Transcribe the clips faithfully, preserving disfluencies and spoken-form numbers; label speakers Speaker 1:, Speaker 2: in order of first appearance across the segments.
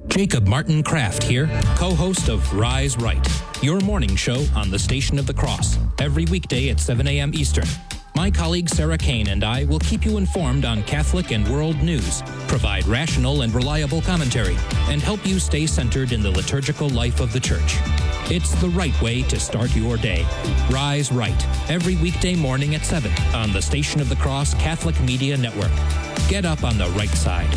Speaker 1: Jacob Martin Kraft here, co-host of Rise Right, your morning show on the Station of the Cross, every weekday at seven a.m. Eastern. My colleague Sarah Kane and I will keep you informed on Catholic and world news, provide rational and reliable commentary, and help you stay centered in the liturgical life of the Church. It's the right way to start your day. Rise Right, every weekday morning at seven on the Station of the Cross Catholic Media Network. Get up on the right side.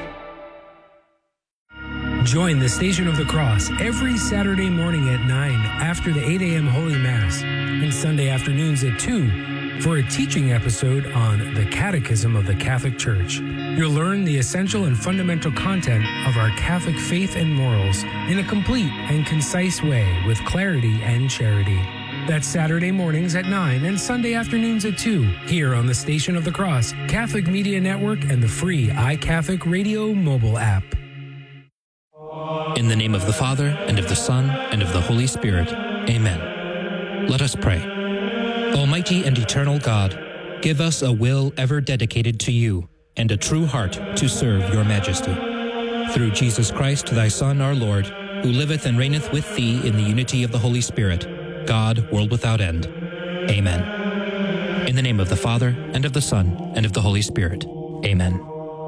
Speaker 2: Join the Station of the Cross every Saturday morning at nine after the eight a.m. Holy Mass and Sunday afternoons at two for a teaching episode on the Catechism of the Catholic Church. You'll learn the essential and fundamental content of our Catholic faith and morals in a complete and concise way with clarity and charity. That's Saturday mornings at nine and Sunday afternoons at two here on the Station of the Cross Catholic Media Network and the free iCatholic Radio mobile app.
Speaker 1: In the name of the Father, and of the Son, and of the Holy Spirit. Amen. Let us pray. Almighty and eternal God, give us a will ever dedicated to you, and a true heart to serve your majesty. Through Jesus Christ, thy Son, our Lord, who liveth and reigneth with thee in the unity of the Holy Spirit, God, world without end. Amen. In the name of the Father, and of the Son, and of the Holy Spirit. Amen.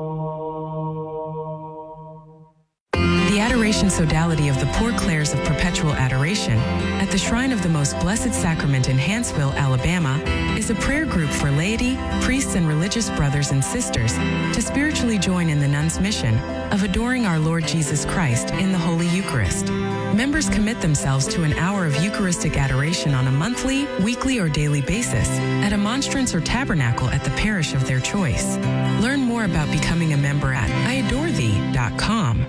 Speaker 3: The Adoration Sodality of the Poor Clares of Perpetual Adoration at the Shrine of the Most Blessed Sacrament in Hanceville, Alabama, is a prayer group for laity, priests, and religious brothers and sisters to spiritually join in the nuns' mission of adoring our Lord Jesus Christ in the Holy Eucharist. Members commit themselves to an hour of Eucharistic adoration on a monthly, weekly, or daily basis at a monstrance or tabernacle at the parish of their choice. Learn more about becoming a member at I adore thee dot com.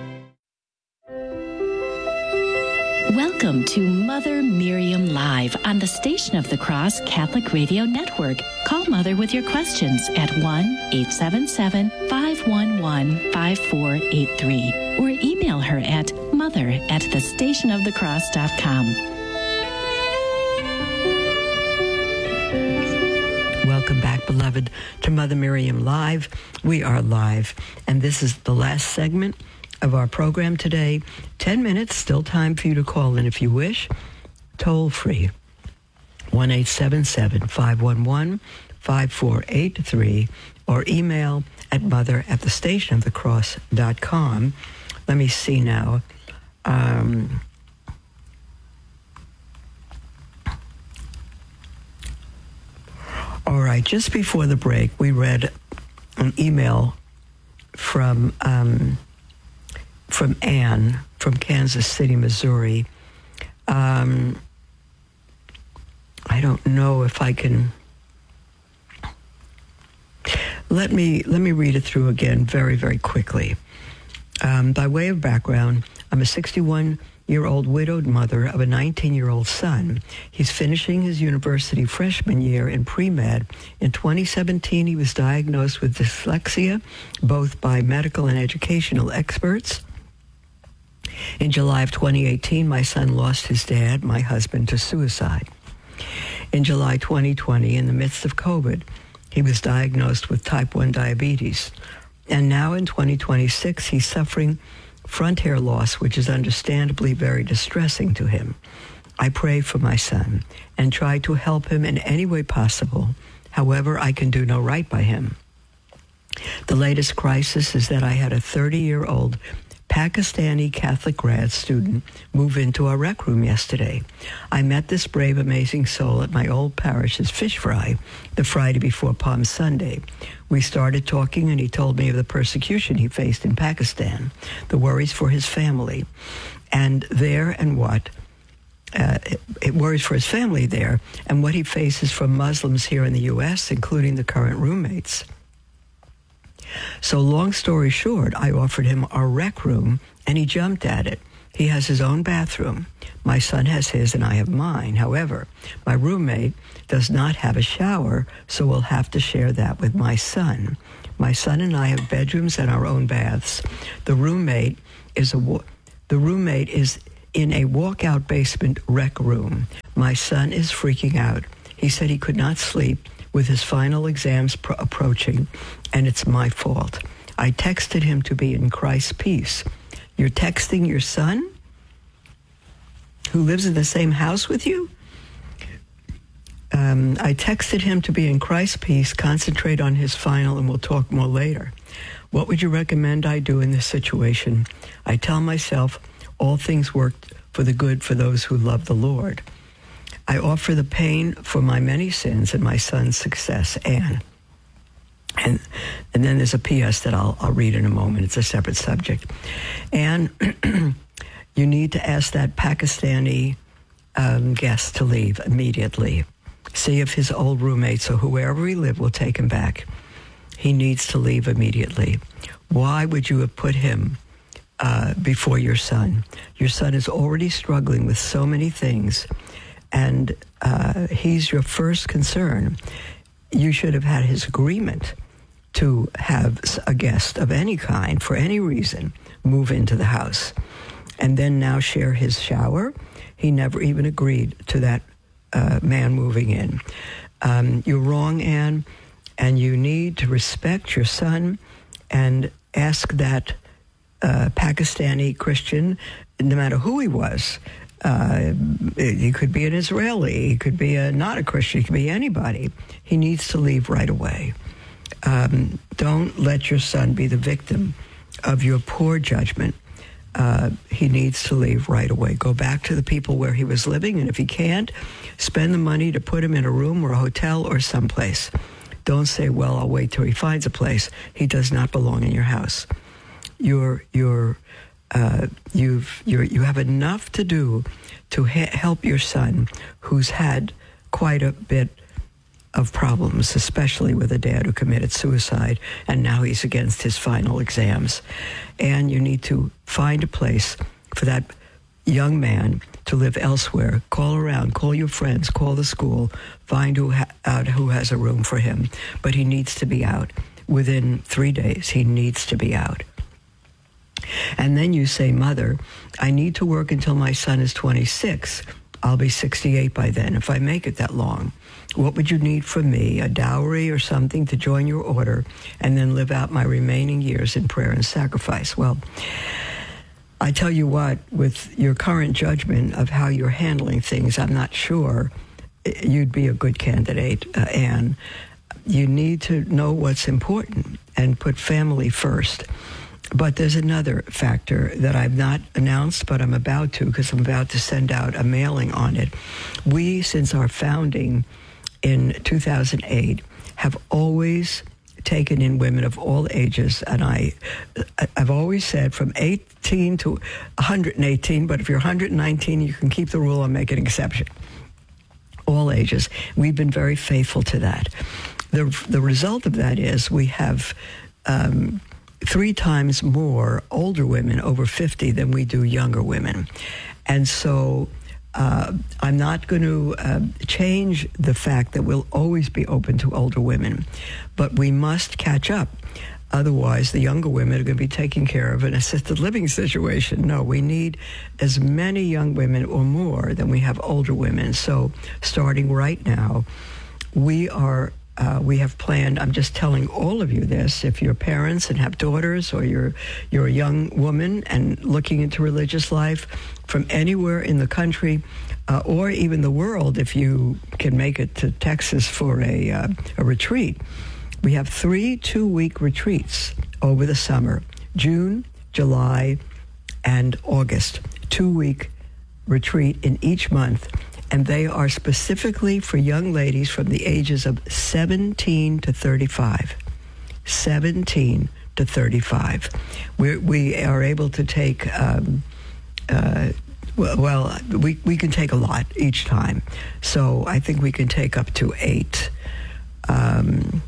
Speaker 4: Welcome to Mother Miriam Live on the Station of the Cross Catholic Radio Network. Call Mother with your questions at one eight seven seven, five one one, five four eight three or email her at mother at the station of the cross dot com.
Speaker 5: Welcome back, beloved, to Mother Miriam Live. We are live, and this is the last segment of our program today. Ten minutes, still time for you to call in if you wish. Toll free, one eight seven seven, five one one, five four eight three, or email at mother at the station of the cross dot com. Let me see now. Um, all right, just before the break, we read an email from um, from Ann from Kansas City, Missouri. Um, I don't know if I can. Let me let me read it through again very, very quickly. Um, by way of background, I'm a sixty-one-year-old widowed mother of a nineteen-year-old son. He's finishing his university freshman year in pre-med. In twenty seventeen, he was diagnosed with dyslexia, both by medical and educational experts. In July of twenty eighteen, my son lost his dad, my husband, to suicide. In July twenty twenty, in the midst of COVID, he was diagnosed with type one diabetes. And now in twenty twenty-six, he's suffering front hair loss, which is understandably very distressing to him. I pray for my son and try to help him in any way possible. However, I can do no right by him. The latest crisis is that I had a thirty-year-old Pakistani Catholic grad student move into our rec room yesterday. I met this brave, amazing soul at my old parish's fish fry the Friday before Palm Sunday. We started talking, and he told me of the persecution he faced in Pakistan, the worries for his family, and there and what uh, it, it worries for his family there, and what he faces from Muslims here in the U S, including the current roommates. So long story short, I offered him our rec room, and he jumped at it. He has his own bathroom. My son has his, and I have mine. However, my roommate does not have a shower, so we'll have to share that with my son. My son and I have bedrooms and our own baths. The roommate is a the roommate is in a walkout basement rec room. My son is freaking out. He said he could not sleep with his final exams pro- approaching, and it's my fault. I texted him to be in Christ's peace. You're texting your son, who lives in the same house with you? Um, I texted him to be in Christ's peace, concentrate on his final, and we'll talk more later. What would you recommend I do in this situation? I tell myself all things work for the good for those who love the Lord. I offer the pain for my many sins and my son's success, Anne. And and then there's a P S that I'll, I'll read in a moment. It's a separate subject. Anne, you need to ask that Pakistani um, guest to leave immediately. See if his old roommates or whoever he lived will take him back. He needs to leave immediately. Why would you have put him uh, before your son? Your son is already struggling with so many things, and uh, he's your first concern. You should have had his agreement to have a guest of any kind, for any reason, move into the house, and then now share his shower. He never even agreed to that uh, man moving in. Um, you're wrong, Anne, and you need to respect your son and ask that uh, Pakistani Christian, no matter who he was. Uh, he could be an Israeli, he could be a, not a Christian, he could be anybody. He needs to leave right away. Um, don't let your son be the victim of your poor judgment. Uh, he needs to leave right away. Go back to the people where he was living, and if he can't, spend the money to put him in a room or a hotel or someplace. Don't say, well, I'll wait till he finds a place. He does not belong in your house. You're, you're, uh, you've, you're, you have enough to do to ha- help your son, who's had quite a bit of problems, especially with a dad who committed suicide, and now he's against his final exams. And you need to find a place for that young man to live elsewhere. Call around, call your friends, call the school, find who ha- out who has a room for him. But he needs to be out. Within three days, he needs to be out. And then you say, Mother, I need to work until my son is twenty-six. I'll be sixty-eight by then, if I make it that long. What would you need from me, a dowry or something to join your order, and then live out my remaining years in prayer and sacrifice? Well, I tell you what, with your current judgment of how you're handling things, I'm not sure you'd be a good candidate, uh, Anne. You need to know what's important and put family first. But there's another factor that I've not announced, but I'm about to, because I'm about to send out a mailing on it. We, since our founding in two thousand eight, have always taken in women of all ages, and I, I've always said from eighteen to one hundred eighteen, but if you're one hundred nineteen, you can keep the rule and make an exception. All ages. We've been very faithful to that. The, the result of that is we have um, three times more older women over fifty than we do younger women. And so uh, I'm not going to uh, change the fact that we'll always be open to older women, but we must catch up. Otherwise, the younger women are going to be taking care of an assisted living situation. No, we need as many young women or more than we have older women. So starting right now, we are Uh, we have planned, I'm just telling all of you this, if you're parents and have daughters, or you're you're a young woman and looking into religious life from anywhere in the country, uh, or even the world, if you can make it to Texas for a, uh, a retreat. We have three two-week retreats over the summer, June, July, and August. Two-week retreat in each month. And they are specifically for young ladies from the ages of seventeen to thirty-five. seventeen to thirty-five. We we are able to take, um, uh, well, we, we can take a lot each time. So I think we can take up to eight. Um,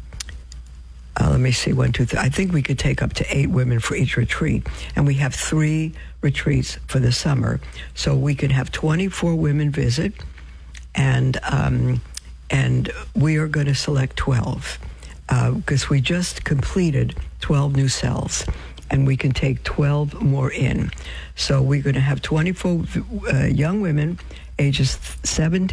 Speaker 5: uh, let me see, one, two, three. I think we could take up to eight women for each retreat. And we have three retreats for the summer. So we can have twenty-four women visit. And um, and we are going to select twelve because uh, we just completed twelve new cells, and we can take twelve more in. So we're going to have twenty-four uh, young women, ages seventeen